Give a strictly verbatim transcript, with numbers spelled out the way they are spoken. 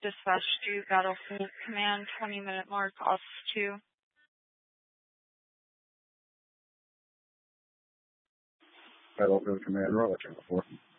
Dispatch to Battlefield Command, twenty minute mark, off two. Battlefield Command, roll at four.